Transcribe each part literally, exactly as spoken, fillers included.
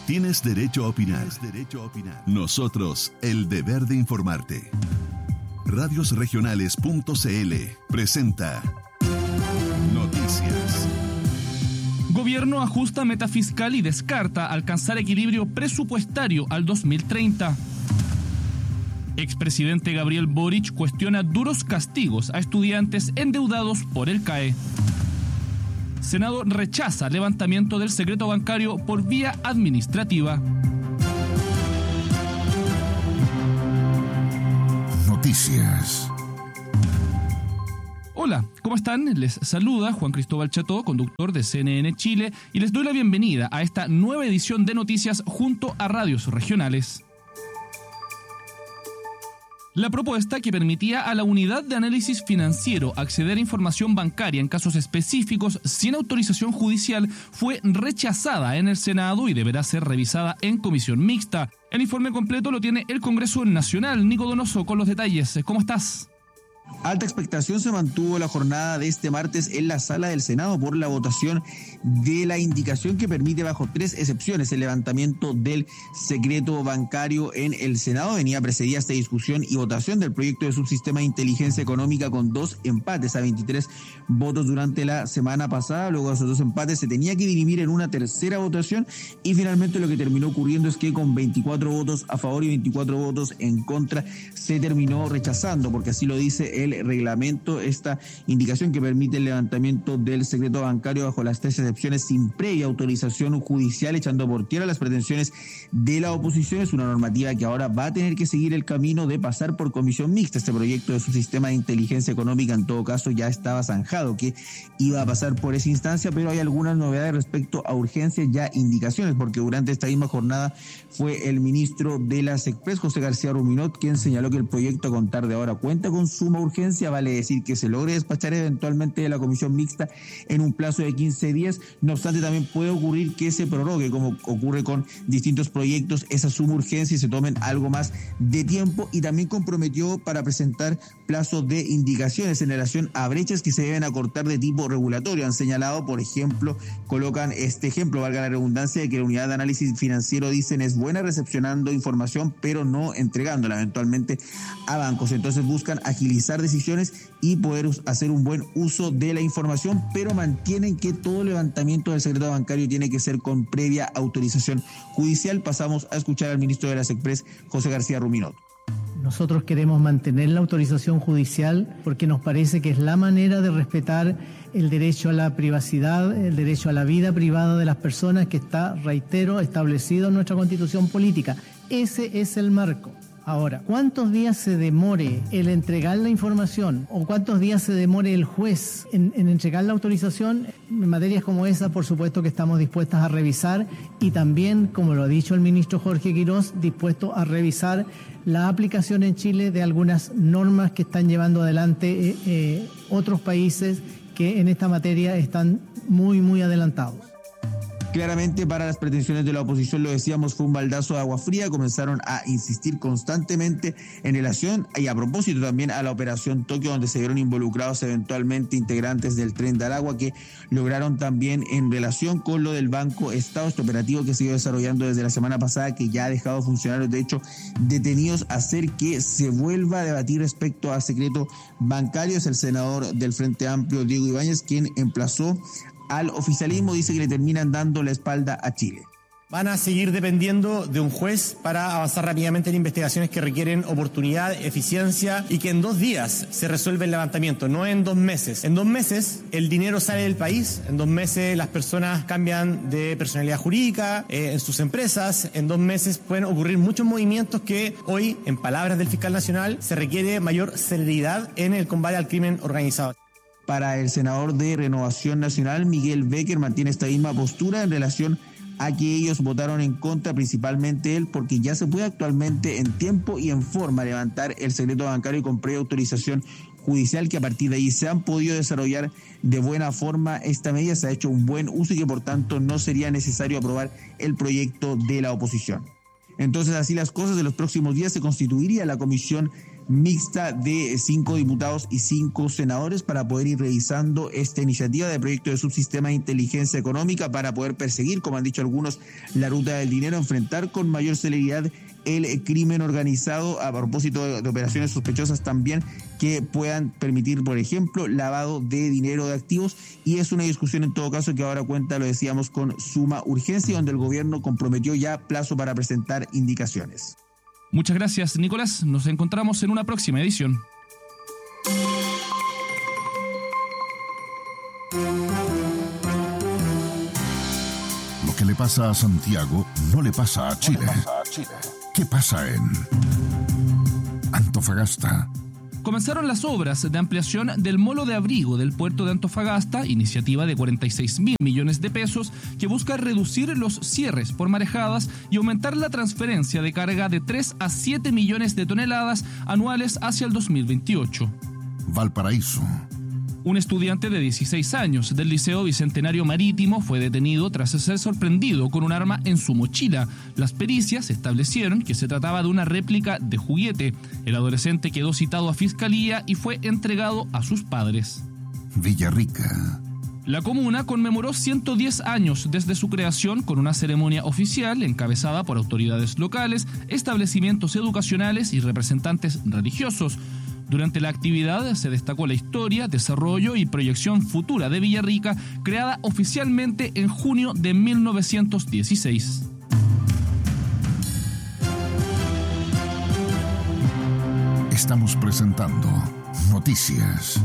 Tienes derecho a opinar. Tienes derecho a opinar. Nosotros, el deber de informarte. radios regionales punto c l presenta Noticias. Gobierno ajusta meta fiscal y descarta alcanzar equilibrio presupuestario al dos mil treinta. Expresidente Gabriel Boric cuestiona duros castigos a estudiantes endeudados por el C A E. Senado rechaza levantamiento del secreto bancario por vía administrativa. Noticias. Hola, ¿cómo están? Les saluda Juan Cristóbal Cható, conductor de C N N Chile, y les doy la bienvenida a esta nueva edición de Noticias junto a radios regionales. La propuesta que permitía a la Unidad de Análisis Financiero acceder a información bancaria en casos específicos sin autorización judicial fue rechazada en el Senado y deberá ser revisada en comisión mixta. El informe completo lo tiene el Congreso Nacional. Nico Donoso con los detalles. ¿Cómo estás? Alta expectación se mantuvo la jornada de este martes en la sala del Senado por la votación de la indicación que permite bajo tres excepciones el levantamiento del secreto bancario en el Senado. Venía precedida esta discusión y votación del proyecto de subsistema de inteligencia económica con dos empates a veintitrés votos durante la semana pasada. Luego de esos dos empates se tenía que dirimir en una tercera votación y finalmente lo que terminó ocurriendo es que con veinticuatro votos a favor y veinticuatro votos en contra se terminó rechazando, porque así lo dice el reglamento, esta indicación que permite el levantamiento del secreto bancario bajo las tres excepciones sin previa autorización judicial, echando por tierra las pretensiones de la oposición. Es una normativa que ahora va a tener que seguir el camino de pasar por comisión mixta. Este proyecto de subsistema de inteligencia económica en todo caso ya estaba zanjado que iba a pasar por esa instancia, pero hay algunas novedades respecto a urgencias, ya indicaciones, porque durante esta misma jornada fue el ministro de la SECPRES, José García Ruminot, quien señaló que el proyecto a contar de ahora cuenta con suma urgencia, vale decir que se logre despachar eventualmente de la comisión mixta en un plazo de quince días. No obstante, también puede ocurrir que se prorrogue, como ocurre con distintos proyectos, esa suma urgencia y se tomen algo más de tiempo, y también comprometió para presentar plazos de indicaciones en relación a brechas que se deben acortar de tipo regulatorio. Han señalado, por ejemplo, colocan este ejemplo, valga la redundancia, de que la unidad de análisis financiero, dicen, es buena recepcionando información, pero no entregándola eventualmente a bancos. Entonces buscan agilizar decisiones y poder hacer un buen uso de la información, pero mantienen que todo levantamiento del secreto bancario tiene que ser con previa autorización judicial. Pasamos a escuchar al ministro de la SECPRES, José García Ruminot. Nosotros queremos mantener la autorización judicial porque nos parece que es la manera de respetar el derecho a la privacidad, el derecho a la vida privada de las personas, que está, reitero, establecido en nuestra Constitución política. Ese es el marco. Ahora, ¿cuántos días se demore el entregar la información o cuántos días se demore el juez en, en entregar la autorización? En materias como esa, por supuesto que estamos dispuestas a revisar, y también, como lo ha dicho el ministro Jorge Quirós, dispuesto a revisar la aplicación en Chile de algunas normas que están llevando adelante eh, eh, otros países que en esta materia están muy, muy adelantados. Claramente, para las pretensiones de la oposición, lo decíamos, fue un baldazo de agua fría. Comenzaron a insistir constantemente en relación, y a propósito también, a la operación Tokio, donde se vieron involucrados eventualmente integrantes del Tren de Aragua, que lograron también en relación con lo del Banco Estado, este operativo que se iba desarrollando desde la semana pasada, que ya ha dejado funcionarios, de hecho, detenidos, hacer que se vuelva a debatir respecto a secreto bancario. Es el senador del Frente Amplio, Diego Ibáñez, quien emplazó al oficialismo, dice que le terminan dando la espalda a Chile. Van a seguir dependiendo de un juez para avanzar rápidamente en investigaciones que requieren oportunidad, eficiencia, y que en dos días se resuelve el levantamiento, no en dos meses. En dos meses el dinero sale del país, en dos meses las personas cambian de personalidad jurídica eh, en sus empresas, en dos meses pueden ocurrir muchos movimientos que hoy, en palabras del fiscal nacional, se requiere mayor celeridad en el combate al crimen organizado. Para el senador de Renovación Nacional, Miguel Becker, mantiene esta misma postura en relación a que ellos votaron en contra, principalmente él, porque ya se puede actualmente en tiempo y en forma levantar el secreto bancario con previa autorización judicial, que a partir de ahí se han podido desarrollar de buena forma esta medida, se ha hecho un buen uso y que por tanto no sería necesario aprobar el proyecto de la oposición. Entonces, así las cosas, en los próximos días se constituiría la comisión mixta de cinco diputados y cinco senadores para poder ir revisando esta iniciativa de proyecto de subsistema de inteligencia económica para poder perseguir, como han dicho algunos, la ruta del dinero, enfrentar con mayor celeridad el crimen organizado a propósito de, de operaciones sospechosas también que puedan permitir, por ejemplo, lavado de dinero de activos, y es una discusión en todo caso que ahora cuenta, lo decíamos, con suma urgencia, donde el gobierno comprometió ya plazo para presentar indicaciones. Muchas gracias, Nicolás. Nos encontramos en una próxima edición. Lo que le pasa a Santiago no le pasa a Chile. ¿Qué pasa en Antofagasta? Comenzaron las obras de ampliación del molo de abrigo del puerto de Antofagasta, iniciativa de cuarenta y seis mil millones de pesos que busca reducir los cierres por marejadas y aumentar la transferencia de carga de tres a siete millones de toneladas anuales hacia el dos mil veintiocho. Valparaíso. Un estudiante de dieciséis años del Liceo Bicentenario Marítimo fue detenido tras ser sorprendido con un arma en su mochila. Las pericias establecieron que se trataba de una réplica de juguete. El adolescente quedó citado a fiscalía y fue entregado a sus padres. Villarrica. La comuna conmemoró ciento diez años desde su creación con una ceremonia oficial encabezada por autoridades locales, establecimientos educacionales y representantes religiosos. Durante la actividad se destacó la historia, desarrollo y proyección futura de Villarrica, creada oficialmente en junio de mil novecientos dieciséis. Estamos presentando Noticias.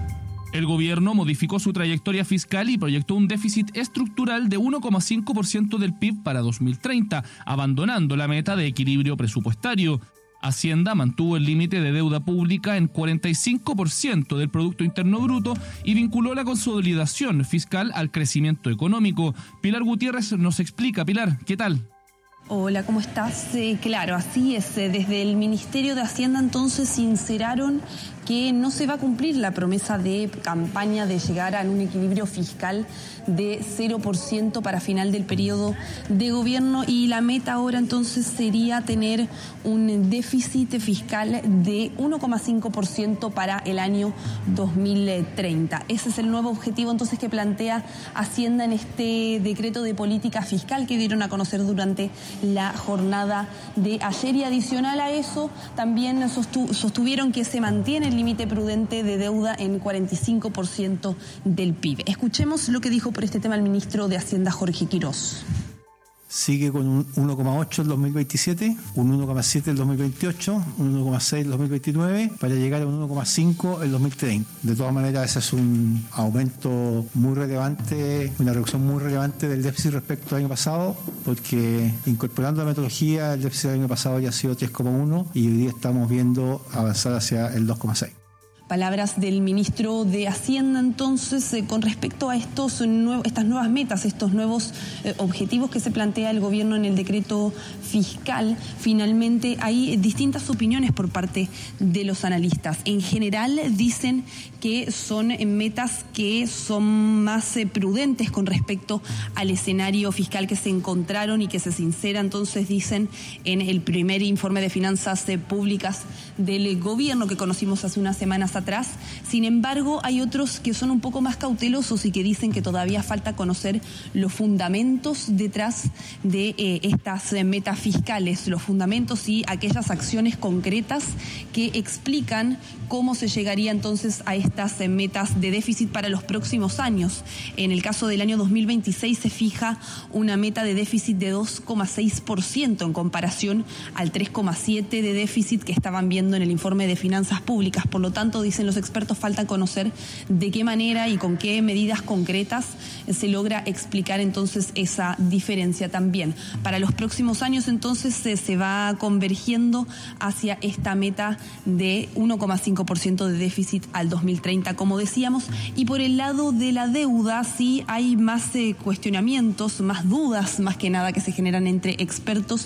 El gobierno modificó su trayectoria fiscal y proyectó un déficit estructural de uno coma cinco por ciento del P I B para dos mil treinta, abandonando la meta de equilibrio presupuestario. Hacienda mantuvo el límite de deuda pública en cuarenta y cinco por ciento del Producto Interno Bruto y vinculó la consolidación fiscal al crecimiento económico. Pilar Gutiérrez nos explica. Pilar, ¿qué tal? Hola, ¿cómo estás? Eh, claro, así es. Desde el Ministerio de Hacienda entonces sinceraron que no se va a cumplir la promesa de campaña de llegar a un equilibrio fiscal de cero por ciento para final del periodo de gobierno, y la meta ahora entonces sería tener un déficit fiscal de uno coma cinco por ciento para el año dos mil treinta. Ese es el nuevo objetivo entonces que plantea Hacienda en este decreto de política fiscal que dieron a conocer durante la jornada de ayer, y adicional a eso también sostu- sostuvieron que se mantiene el límite prudente de deuda en cuarenta y cinco por ciento del P I B. Escuchemos lo que dijo por este tema el ministro de Hacienda, Jorge Quirós. Sigue con un uno coma ocho el dos mil veintisiete, un uno coma siete el dos mil veintiocho, un uno coma seis el dos mil veintinueve, para llegar a un uno coma cinco el dos mil treinta. De todas maneras, ese es un aumento muy relevante, una reducción muy relevante del déficit respecto al año pasado, porque incorporando la metodología, el déficit del año pasado ya ha sido tres coma uno y hoy día estamos viendo avanzar hacia el dos coma seis. Palabras del ministro de Hacienda entonces eh, con respecto a estos nuevo, estas nuevas metas, estos nuevos eh, objetivos que se plantea el gobierno en el decreto fiscal. Finalmente hay distintas opiniones por parte de los analistas. En general dicen que son metas que son más eh, prudentes con respecto al escenario fiscal que se encontraron y que se sincera, entonces dicen, en el primer informe de finanzas eh, públicas del gobierno que conocimos hace unas semanas atrás. Sin embargo, hay otros que son un poco más cautelosos y que dicen que todavía falta conocer los fundamentos detrás de eh, estas eh, metas fiscales, los fundamentos y aquellas acciones concretas que explican cómo se llegaría entonces a estas eh, metas de déficit para los próximos años. En el caso del año dos mil veintiséis se fija una meta de déficit de dos coma seis por ciento en comparación al tres coma siete por ciento de déficit que estaban viendo en el informe de finanzas públicas. Por lo tanto, dicen los expertos, falta conocer de qué manera y con qué medidas concretas se logra explicar entonces esa diferencia también. Para los próximos años entonces se, se va convergiendo hacia esta meta de uno coma cinco por ciento de déficit al dos mil treinta, como decíamos. Y por el lado de la deuda sí hay más eh, cuestionamientos, más dudas más que nada que se generan entre expertos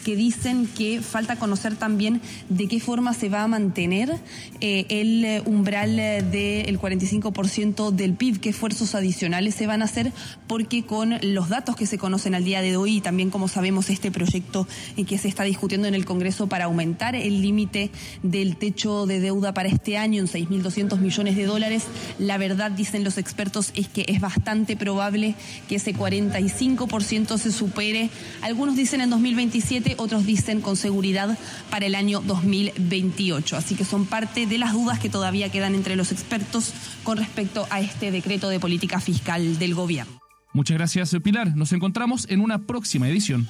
que dicen que falta conocer también de qué forma se va a mantener eh, el umbral del cuarenta y cinco por ciento del P I B, qué esfuerzos adicionales se van a hacer, porque con los datos que se conocen al día de hoy y también, como sabemos, este proyecto que se está discutiendo en el Congreso para aumentar el límite del techo de deuda para este año en seis mil doscientos millones de dólares, la verdad, dicen los expertos, es que es bastante probable que ese cuarenta y cinco por ciento se supere. Algunos dicen en dos mil veintisiete, otros dicen con seguridad para el año dos mil veintiocho. Así que son parte de las dudas que todavía quedan entre los expertos con respecto a este decreto de política fiscal del gobierno. Muchas gracias, Pilar. Nos encontramos en una próxima edición.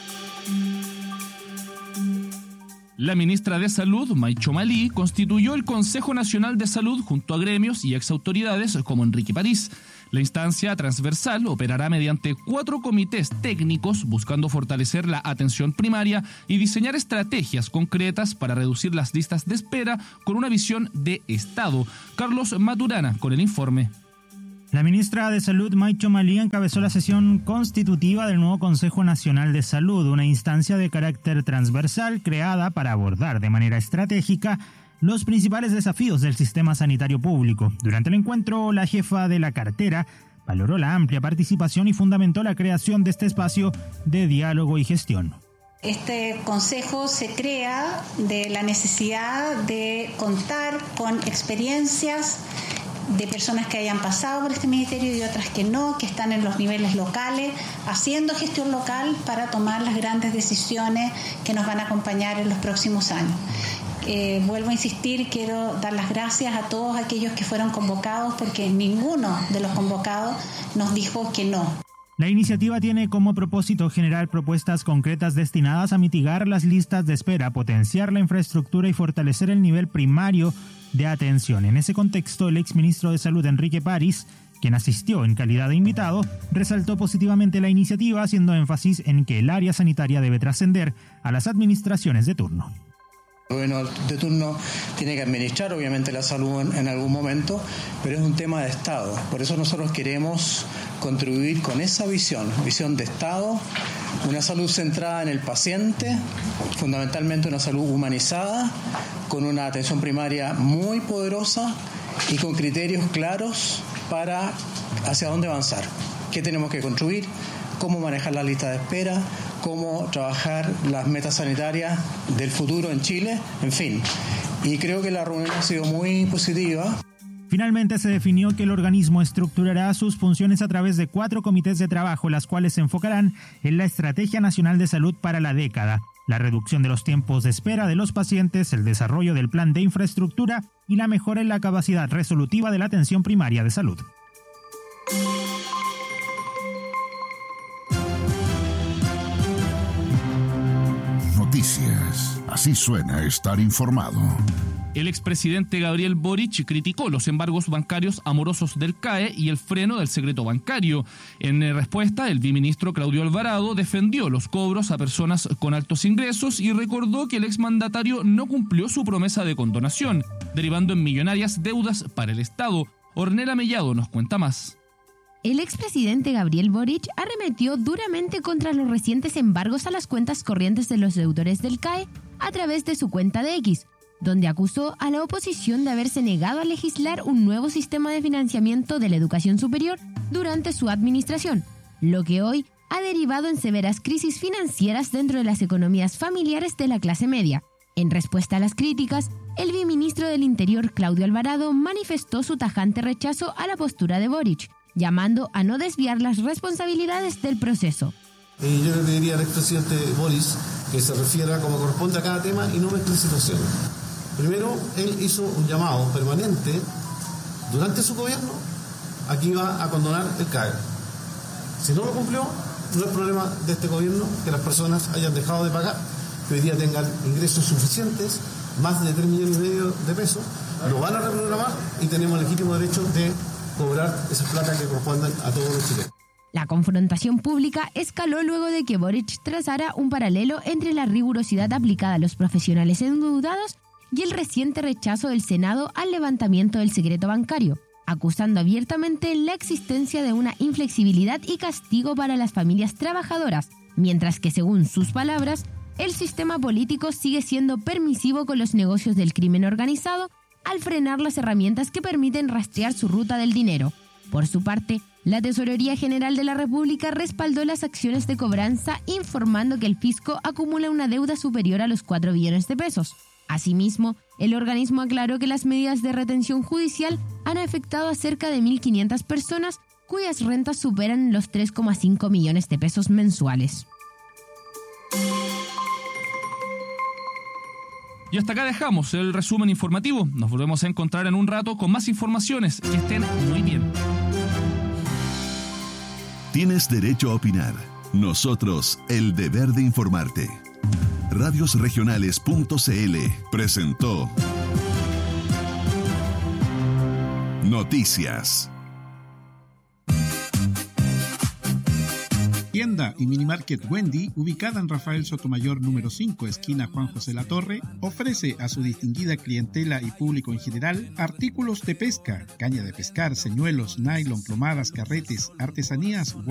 La ministra de Salud, Maicho Malí, constituyó el Consejo Nacional de Salud junto a gremios y exautoridades como Enrique París. La instancia transversal operará mediante cuatro comités técnicos buscando fortalecer la atención primaria y diseñar estrategias concretas para reducir las listas de espera con una visión de Estado. Carlos Maturana con el informe. La ministra de Salud, Maicho Malí, encabezó la sesión constitutiva del nuevo Consejo Nacional de Salud, una instancia de carácter transversal creada para abordar de manera estratégica los principales desafíos del sistema sanitario público. Durante el encuentro, la jefa de la cartera valoró la amplia participación y fundamentó la creación de este espacio de diálogo y gestión. Este consejo se crea de la necesidad de contar con experiencias de personas que hayan pasado por este ministerio y otras que no, que están en los niveles locales, haciendo gestión local para tomar las grandes decisiones que nos van a acompañar en los próximos años. Eh, vuelvo a insistir, quiero dar las gracias a todos aquellos que fueron convocados, porque ninguno de los convocados nos dijo que no. La iniciativa tiene como propósito generar propuestas concretas destinadas a mitigar las listas de espera, potenciar la infraestructura y fortalecer el nivel primario de atención. En ese contexto, el exministro de Salud, Enrique París, quien asistió en calidad de invitado, resaltó positivamente la iniciativa, haciendo énfasis en que el área sanitaria debe trascender a las administraciones de turno. El gobierno de turno tiene que administrar obviamente la salud en, en algún momento, pero es un tema de Estado. Por eso nosotros queremos contribuir con esa visión, visión de Estado, una salud centrada en el paciente, fundamentalmente una salud humanizada, con una atención primaria muy poderosa y con criterios claros para hacia dónde avanzar, qué tenemos que construir, cómo manejar la lista de espera, cómo trabajar las metas sanitarias del futuro en Chile, en fin. Y creo que la reunión ha sido muy positiva. Finalmente se definió que el organismo estructurará sus funciones a través de cuatro comités de trabajo, las cuales se enfocarán en la Estrategia Nacional de Salud para la década, la reducción de los tiempos de espera de los pacientes, el desarrollo del plan de infraestructura y la mejora en la capacidad resolutiva de la atención primaria de salud. Noticias. Así suena estar informado. El expresidente Gabriel Boric criticó los embargos bancarios amorosos del C A E y el freno del secreto bancario. En respuesta, el viceministro Claudio Alvarado defendió los cobros a personas con altos ingresos y recordó que el exmandatario no cumplió su promesa de condonación, derivando en millonarias deudas para el Estado. Ornella Mellado nos cuenta más. El expresidente Gabriel Boric arremetió duramente contra los recientes embargos a las cuentas corrientes de los deudores del C A E a través de su cuenta de X, donde acusó a la oposición de haberse negado a legislar un nuevo sistema de financiamiento de la educación superior durante su administración, lo que hoy ha derivado en severas crisis financieras dentro de las economías familiares de la clase media. En respuesta a las críticas, el viceministro del Interior, Claudio Alvarado, manifestó su tajante rechazo a la postura de Boric, llamando a no desviar las responsabilidades del proceso. Eh, yo le pediría al expresidente Boris que se refiera como corresponde a cada tema y no mezcle situaciones. Primero, él hizo un llamado permanente durante su gobierno a que iba a condonar el C A E. Si no lo cumplió, no es problema de este gobierno que las personas hayan dejado de pagar, que hoy día tengan ingresos suficientes, más de tres millones y medio de pesos, lo van a reprogramar y tenemos el legítimo derecho de cobrar esas plata que corresponden a todos los chilenos. La confrontación pública escaló luego de que Boric trazara un paralelo entre la rigurosidad aplicada a los profesionales endeudados y el reciente rechazo del Senado al levantamiento del secreto bancario, acusando abiertamente la existencia de una inflexibilidad y castigo para las familias trabajadoras, mientras que, según sus palabras, el sistema político sigue siendo permisivo con los negocios del crimen organizado al frenar las herramientas que permiten rastrear su ruta del dinero. Por su parte, la Tesorería General de la República respaldó las acciones de cobranza, informando que el fisco acumula una deuda superior a los cuatro billones de pesos. Asimismo, el organismo aclaró que las medidas de retención judicial han afectado a cerca de mil quinientas personas cuyas rentas superan los tres coma cinco millones de pesos mensuales. Y hasta acá dejamos el resumen informativo. Nos volvemos a encontrar en un rato con más informaciones. Que estén muy bien. Tienes derecho a opinar. Nosotros, el deber de informarte. radios regionales punto c l presentó Noticias. Tienda y minimarket Wendy, ubicada en Rafael Sotomayor número cinco, esquina Juan José Latorre, ofrece a su distinguida clientela y público en general artículos de pesca, caña de pescar, señuelos, nylon, plomadas, carretes, artesanías,